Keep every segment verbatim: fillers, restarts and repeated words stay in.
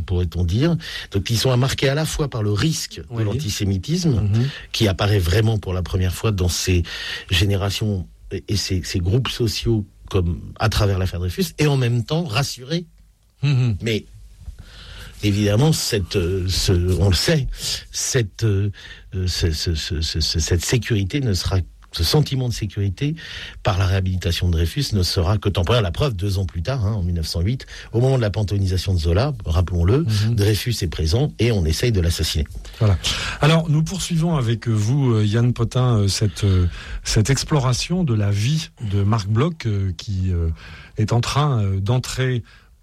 pourrait-on dire. Donc ils sont marqués à la fois par le risque oui. de l'antisémitisme, mmh. qui apparaît vraiment pour la première fois dans ces générations et ces, ces groupes sociaux comme à travers l'affaire Dreyfus, et en même temps rassurés. Mmh. Mais évidemment, cette, euh, ce, on le sait, cette, euh, ce, ce, ce, ce, cette sécurité ne sera, ce sentiment de sécurité par la réhabilitation de Dreyfus ne sera que temporaire. La preuve, deux ans plus tard, hein, en mille neuf cent huit, au moment de la panthéonisation de Zola, rappelons-le, mmh. Dreyfus est présent et on essaye de l'assassiner. Voilà. Alors, nous poursuivons avec vous, Yann Potin, cette, cette exploration de la vie de Marc Bloch qui est en train d'entrer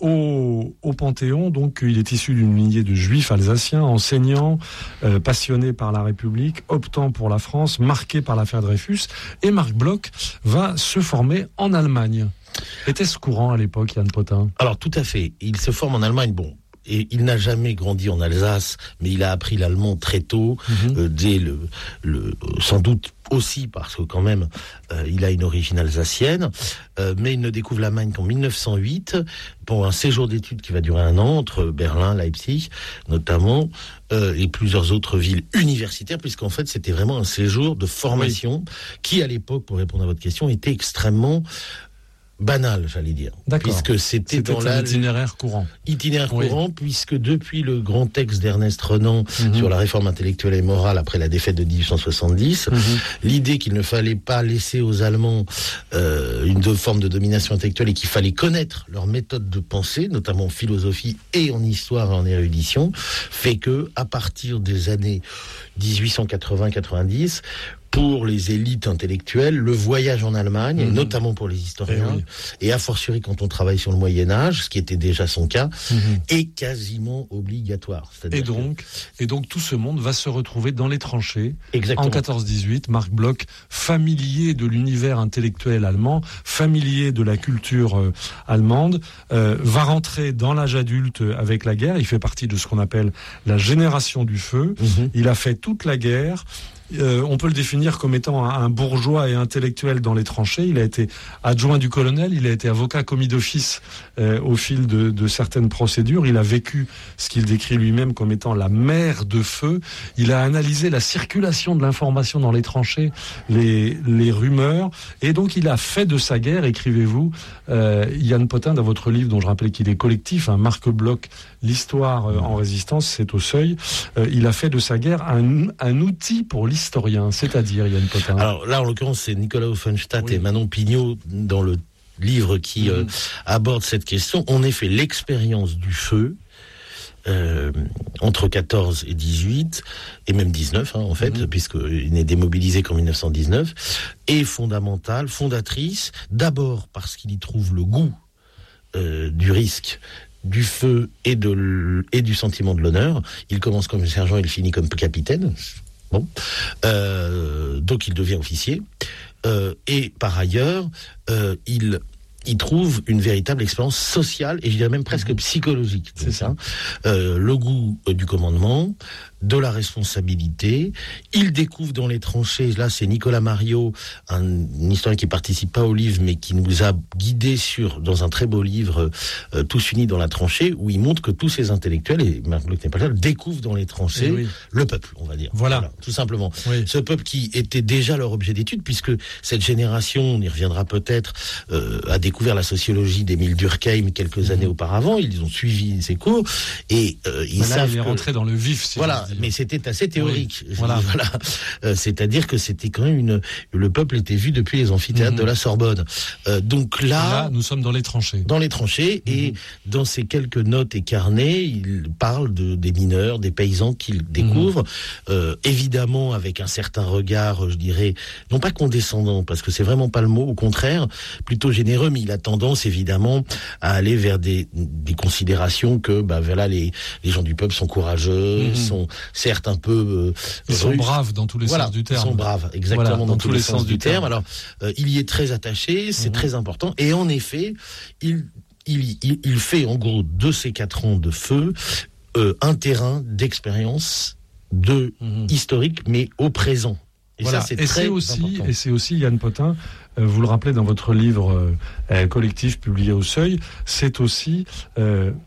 Au, au Panthéon. Donc il est issu d'une lignée de juifs alsaciens, enseignants, euh, passionnés par la République, optant pour la France, marqués par l'affaire Dreyfus. Et Marc Bloch va se former en Allemagne. Était-ce courant à l'époque, Yann Potin ? Alors tout à fait. Il se forme en Allemagne. Bon. Et il n'a jamais grandi en Alsace, mais il a appris l'allemand très tôt, mmh. euh, dès le, le, sans doute aussi parce que quand même euh, il a une origine alsacienne, euh, mais il ne découvre l'Allemagne qu'en mille neuf cent huit pour un séjour d'études qui va durer un an entre Berlin, Leipzig notamment, euh, et plusieurs autres villes universitaires, puisqu'en fait c'était vraiment un séjour de formation oui. qui à l'époque, pour répondre à votre question, était extrêmement banal, j'allais dire. D'accord. Puisque c'était, c'était dans l'itinéraire courant. Itinéraire oui. courant, puisque depuis le grand texte d'Ernest Renan mm-hmm. sur la réforme intellectuelle et morale après la défaite de dix-huit cent soixante-dix, mm-hmm. l'idée qu'il ne fallait pas laisser aux Allemands euh, une de, forme de domination intellectuelle et qu'il fallait connaître leur méthode de pensée, notamment en philosophie et en histoire et en érudition, fait que, à partir des années dix-huit cent quatre-vingts quatre-vingt-dix, pour les élites intellectuelles, le voyage en Allemagne, mmh. notamment pour les historiens, et, oui. et a fortiori quand on travaille sur le Moyen-Âge, ce qui était déjà son cas, mmh. est quasiment obligatoire. Et donc, que... et donc tout ce monde va se retrouver dans les tranchées. Exactement. En quatorze dix-huit, Marc Bloch, familier de l'univers intellectuel allemand, familier de la culture euh, allemande, euh, va rentrer dans l'âge adulte avec la guerre. Il fait partie de ce qu'on appelle la génération du feu. Mmh. Il a fait toute la guerre. Euh, on peut le définir comme étant un, un bourgeois et intellectuel dans les tranchées. Il a été adjoint du colonel, il a été avocat commis d'office euh, au fil de, de certaines procédures. Il a vécu ce qu'il décrit lui-même comme étant la mer de feu. Il a analysé la circulation de l'information dans les tranchées, les, les rumeurs, et donc il a fait de sa guerre, écrivez-vous, euh, Yann Potin, dans votre livre dont je rappelais qu'il est collectif, hein, Marc Bloch, l'histoire euh, en résistance, c'est au Seuil. Euh, il a fait de sa guerre un, un outil pour l'histoire. Historien, c'est-à-dire Yann Potin. Alors là, en l'occurrence, c'est Nicolas Offenstadt oui. et Manon Pignot dans le livre qui mmh. euh, aborde cette question. En effet, l'expérience du feu euh, entre quatorze et dix-huit, et même dix-neuf, hein, en fait, mmh. puisqu'il n'est démobilisé qu'en mille neuf cent dix-neuf, est fondamentale, fondatrice, d'abord parce qu'il y trouve le goût euh, du risque, du feu et, de l... et du sentiment de l'honneur. Il commence comme sergent, il finit comme capitaine. Bon, euh, donc il devient officier, euh, et par ailleurs, euh, il, il trouve une véritable expérience sociale, et je dirais même presque mmh. psychologique. C'est ça. Euh, le goût euh, du commandement, de la responsabilité. Il découvre dans les tranchées, là c'est Nicolas Mariot, un, un historien qui participe pas au livre, mais qui nous a guidés sur, dans un très beau livre, euh, Tous unis dans la tranchée, où il montre que tous ces intellectuels, et Marc Bloch n'est pas là, découvrent dans les tranchées oui. le peuple, on va dire. Voilà. voilà tout simplement. Oui. Ce peuple qui était déjà leur objet d'étude, puisque cette génération, on y reviendra peut-être, euh, a découvert la sociologie d'Émile Durkheim quelques mmh. années auparavant, ils ont suivi ses cours, et euh, ils voilà, savent il est que... rentré dans le vif, si voilà. Mais c'était assez théorique. Oui, voilà. voilà. Euh, c'est-à-dire que c'était quand même une. Le peuple était vu depuis les amphithéâtres mmh. de la Sorbonne. Euh, donc là, là, nous sommes dans les tranchées. Dans les tranchées, mmh. et dans ces quelques notes et carnets, il parle de des mineurs, des paysans qu'il découvre. Mmh. Euh, évidemment, avec un certain regard, je dirais, non pas condescendant, parce que c'est vraiment pas le mot. Au contraire, plutôt généreux. Mais il a tendance, évidemment, à aller vers des des considérations que, bah voilà, les les gens du peuple sont courageux, mmh. sont certes un peu euh, ils sont russes. braves dans tous les voilà, sens du terme. Ils sont braves, exactement voilà, dans, dans tous, tous les sens, sens du terme. terme. Alors, euh, il y est très attaché, c'est mmh. très important. Et en effet, il, il, il, il fait en gros de ces quatre ans de feu euh, un terrain d'expérience de mmh. historique, mais au présent. Et voilà. ça, c'est et très c'est aussi, important. Et c'est aussi, Yann Potin, euh, vous le rappelez dans votre livre euh, collectif publié au Seuil, c'est aussi... Euh,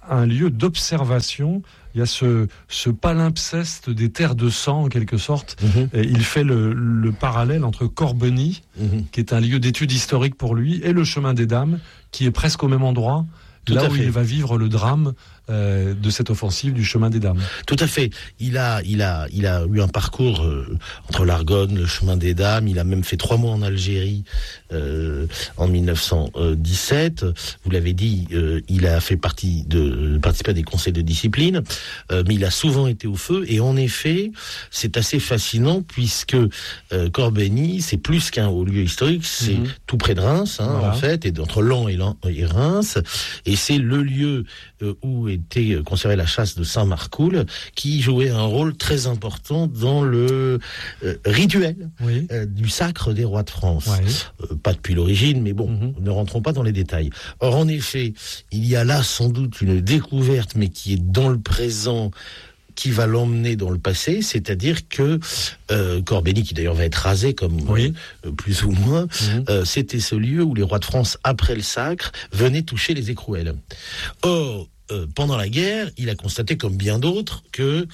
un lieu d'observation. Il y a ce, ce palimpseste des terres de sang, en quelque sorte. Mmh. Et il fait le, le parallèle entre Corbeny, mmh. qui est un lieu d'étude historique pour lui, et le Chemin des Dames, qui est presque au même endroit, Tout là où fait. il va vivre le drame euh, de cette offensive du Chemin des Dames. Tout à fait. Il a, il a, il a eu un parcours euh, entre l'Argonne, le Chemin des Dames. Il a même fait trois mois en Algérie euh, en mille neuf cent dix-sept. Vous l'avez dit, euh, il a fait partie de, participer à des conseils de discipline, euh, mais il a souvent été au feu. Et en effet, c'est assez fascinant puisque euh, Corbeny, c'est plus qu'un haut lieu historique, c'est mmh. tout près de Reims, hein, voilà. en fait, et entre Laon et, Laon et Reims, et c'est le lieu euh, où était conservée la chasse de Saint-Marcoul, qui jouait un rôle très important dans le euh, rituel oui. euh, du sacre des rois de France. Oui. Euh, pas depuis l'origine, mais bon, mm-hmm. ne rentrons pas dans les détails. Or, en effet, il y a là sans doute une découverte, mais qui est dans le présent, qui va l'emmener dans le passé, c'est-à-dire que euh, Corbeny, qui d'ailleurs va être rasé comme oui. euh, plus ou moins, mmh. euh, c'était ce lieu où les rois de France, après le sacre, venaient toucher les écrouelles. Or, euh, pendant la guerre, il a constaté, comme bien d'autres, que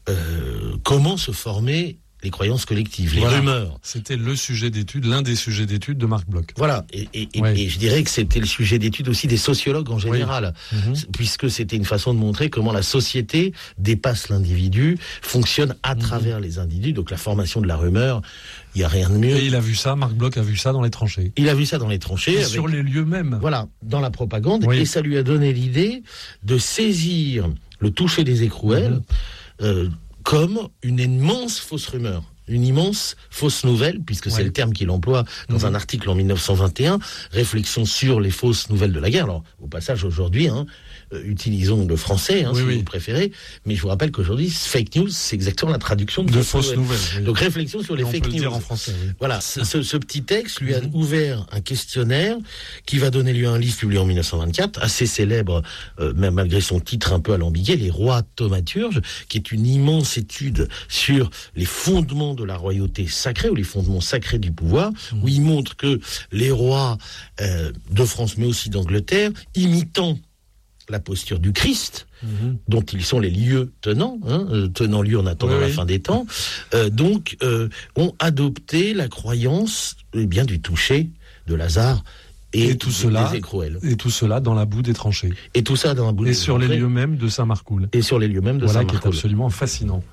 euh, comment se former les croyances collectives, les voilà. rumeurs. C'était le sujet d'étude, l'un des sujets d'étude de Marc Bloch. Voilà, et, et, ouais. et je dirais que c'était le sujet d'étude aussi des sociologues en général, oui. mm-hmm. puisque c'était une façon de montrer comment la société dépasse l'individu, fonctionne à mm-hmm. travers les individus, donc la formation de la rumeur, il n'y a rien de mieux. Et il a vu ça, Marc Bloch a vu ça dans les tranchées. Il a vu ça dans les tranchées. Et avec, sur les lieux mêmes. Voilà, dans la propagande, oui. et ça lui a donné l'idée de saisir le toucher des écrouelles, mm-hmm. euh, comme une immense fausse rumeur, une immense fausse nouvelle, puisque ouais. c'est le terme qu'il emploie dans mmh. un article en mille neuf cent vingt et un, réflexion sur les fausses nouvelles de la guerre. Alors, au passage, aujourd'hui, hein, euh, utilisons le français, hein, oui, si oui. vous préférez, mais je vous rappelle qu'aujourd'hui, fake news, c'est exactement la traduction de, de fausses nouvelles. nouvelles. Oui. Donc, réflexion sur les on fake peut news. Le dire en français, oui. Voilà, ce, ce, ce petit texte lui a mmh. ouvert un questionnaire qui va donner lieu à un livre publié en mille neuf cent vingt-quatre, assez célèbre, euh, même malgré son titre un peu alambiqué, Les rois thaumaturges, qui est une immense étude sur les fondements de la royauté sacrée, ou les fondements sacrés du pouvoir, mmh. où il montre que les rois euh, de France, mais aussi d'Angleterre, imitant la posture du Christ, mmh. dont ils sont les lieux tenants, hein, euh, tenant lieu en attendant oui, la oui. fin des temps, euh, donc euh, ont adopté la croyance eh bien, du toucher de Lazare et, et tout des, cela, des écrouelles. Et tout cela dans la boue des tranchées. Et tout ça dans la boue et des sur tranchées. les lieux mêmes de Saint-Marcoul. Et sur les lieux mêmes de voilà Saint-Marcoul. Voilà qui est absolument fascinant.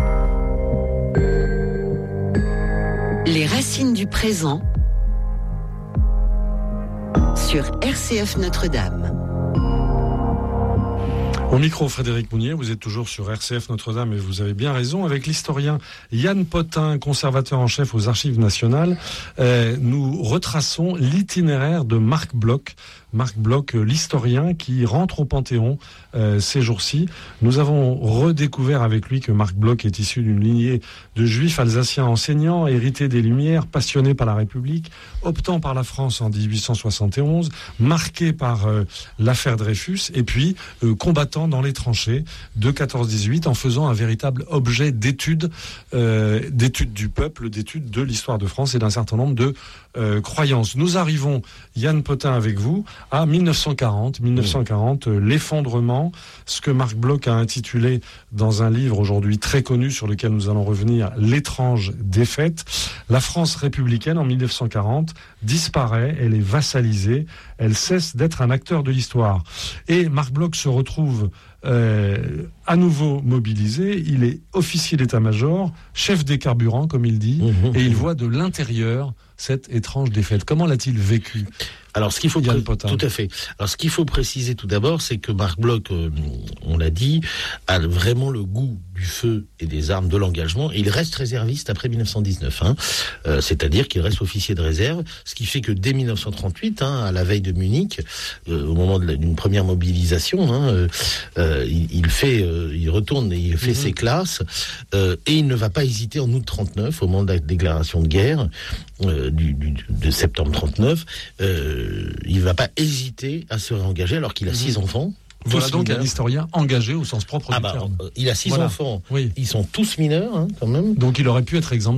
Les racines du présent sur R C F Notre-Dame. Au micro, Frédéric Mounier, vous êtes toujours sur R C F Notre-Dame et vous avez bien raison. Avec l'historien Yann Potin, conservateur en chef aux Archives nationales, euh, nous retraçons l'itinéraire de Marc Bloch. Marc Bloch, l'historien qui rentre au Panthéon euh, ces jours-ci. Nous avons redécouvert avec lui que Marc Bloch est issu d'une lignée de juifs alsaciens enseignants, hérités des Lumières, passionnés par la République, optant par la France en dix-huit cent soixante et onze, marqué par euh, l'affaire Dreyfus, et puis euh, combattant dans les tranchées de quatorze dix-huit en faisant un véritable objet d'étude, euh, d'étude du peuple, d'étude de l'histoire de France et d'un certain nombre de euh, croyances. Nous arrivons, Yann Potin avec vous, à mille neuf cent quarante, mille neuf cent quarante, euh, l'effondrement, ce que Marc Bloch a intitulé dans un livre aujourd'hui très connu sur lequel nous allons revenir, L'étrange défaite. La France républicaine en mille neuf cent quarante disparaît, elle est vassalisée, elle cesse d'être un acteur de l'histoire. Et Marc Bloch se retrouve euh, à nouveau mobilisé, il est officier d'état-major, chef des carburants comme il dit, mmh, et il voit de l'intérieur cette étrange défaite. Comment l'a-t-il vécu ? Alors, ce qu'il faut pré- tout à fait. Alors, ce qu'il faut préciser tout d'abord, c'est que Marc Bloch, euh, on l'a dit, a vraiment le goût du feu et des armes, de l'engagement. Et il reste réserviste après mille neuf cent dix-neuf, hein. Euh, c'est-à-dire qu'il reste officier de réserve, ce qui fait que dès mille neuf cent trente-huit, hein, à la veille de Munich, euh, au moment de la, d'une première mobilisation, hein, euh, euh, il, il fait, euh, il retourne et il fait mmh. ses classes, euh, et il ne va pas hésiter en août trente-neuf, au moment de la déclaration de guerre euh, du, du, de septembre trente-neuf. Euh, il ne va pas hésiter à se réengager alors qu'il a mmh. six enfants. Voilà donc mineurs. Un historien engagé au sens propre ah du bah, terme. Il a six voilà. enfants, oui. Ils sont tous mineurs hein, quand même. Donc il aurait pu être exempté.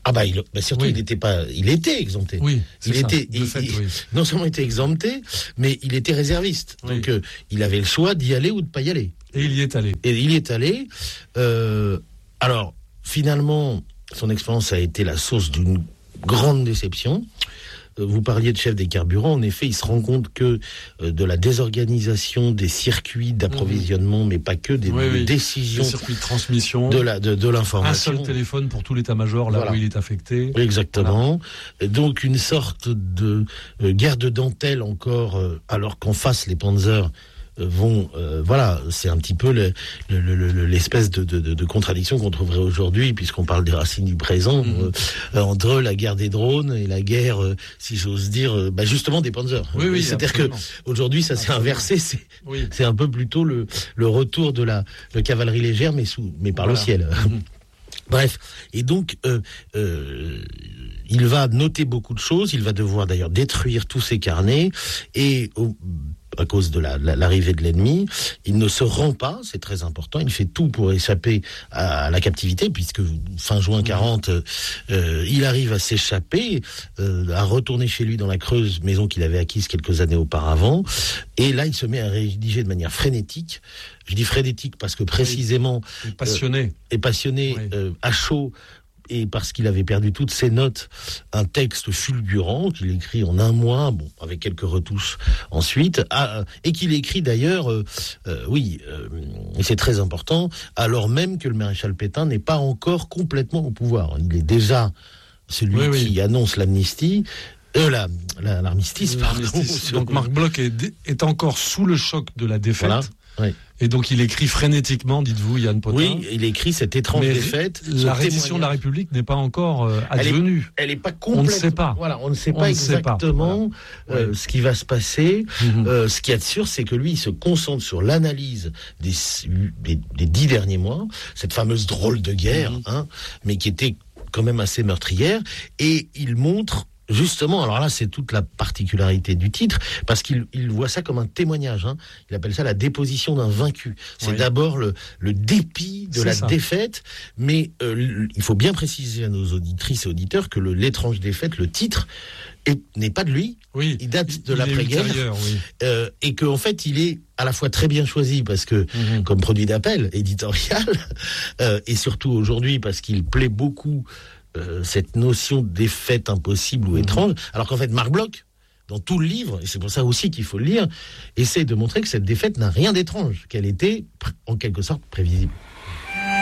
Ah bah, il, bah surtout Oui. il était pas, il était exempté. Oui, c'est il ça, était, de il- fait, il- oui. non seulement il était exempté, mais il était réserviste. Oui. Donc euh, il avait le choix d'y aller ou de pas y aller. Et il y est allé. Et il y est allé. Euh, alors finalement, son expérience a été la source d'une grande déception. Vous parliez de chef des carburants. En effet, il se rend compte que euh, de la désorganisation des circuits d'approvisionnement, mmh. mais pas que, des, oui, des oui. décisions Les circuits de transmission, de la de, de un l'information. seul téléphone pour tout l'état-major là Voilà. où il est affecté. Exactement. Voilà. Donc une sorte de euh, guerre de dentelle encore, euh, alors qu'en face les Panzers vont, euh, voilà, c'est un petit peu le, le, le, l'espèce de, de, de contradiction qu'on trouverait aujourd'hui, puisqu'on parle des racines du présent, mmh. euh, entre la guerre des drones et la guerre, euh, si j'ose dire, euh, bah justement des Panzers. Oui, oui, c'est-à-dire absolument. que aujourd'hui, ça s'est inversé. C'est, oui. c'est un peu plutôt le, le retour de la, la cavalerie légère, mais sous, mais par voilà. le ciel. Mmh. Bref, et donc euh, euh, il va noter beaucoup de choses. Il va devoir d'ailleurs détruire tous ses carnets et au, à cause de la, la, l'arrivée de l'ennemi, il ne se rend pas, c'est très important, il fait tout pour échapper à la captivité, puisque fin juin quarante, euh, il arrive à s'échapper, euh, à retourner chez lui dans la Creuse, maison qu'il avait acquise quelques années auparavant, et là il se met à rédiger de manière frénétique. Je dis frénétique parce que précisément... Et passionné. Euh, et passionné, oui. euh, à chaud, et parce qu'il avait perdu toutes ses notes, un texte fulgurant qu'il écrit en un mois, bon, avec quelques retouches ensuite, à, et qu'il écrit d'ailleurs, euh, euh, oui, euh, et c'est très important, alors même que le maréchal Pétain n'est pas encore complètement au pouvoir. Il est déjà celui oui, qui oui. annonce l'amnistie, euh, la, la, l'armistice, l'armistice. Pardon. Donc Marc Bloch est, est encore sous le choc de la défaite. Voilà. Oui. Et donc il écrit frénétiquement, dites-vous, Yann Potin. Oui, il écrit cette étrange mais défaite. La reddition de la République n'est pas encore euh, advenue. Elle n'est pas complète. On ne sait pas. Voilà, on ne sait on pas ne exactement sait pas. Euh, ouais. ce qui va se passer. Mm-hmm. Euh, ce qui est sûr, c'est que lui, il se concentre sur l'analyse des, des, des dix derniers mois, cette fameuse drôle de guerre, mm-hmm. hein, mais qui était quand même assez meurtrière, et il montre. Justement, alors là, c'est toute la particularité du titre, parce qu'il il voit ça comme un témoignage. Hein. Il appelle ça la déposition d'un vaincu. C'est oui. d'abord le, le dépit de c'est la ça. défaite, mais euh, il faut bien préciser à nos auditrices et auditeurs que le, l'étrange défaite, le titre, est, n'est pas de lui. Oui. Il date de il l'après-guerre, oui. euh, et qu'en fait, il est à la fois très bien choisi parce que, mm-hmm. comme produit d'appel éditorial, euh, et surtout aujourd'hui parce qu'il plaît beaucoup. Euh, cette notion de défaite impossible ou étrange, mmh. alors qu'en fait Marc Bloch, dans tout le livre, et c'est pour ça aussi qu'il faut le lire, essaie de montrer que cette défaite n'a rien d'étrange, qu'elle était en quelque sorte prévisible.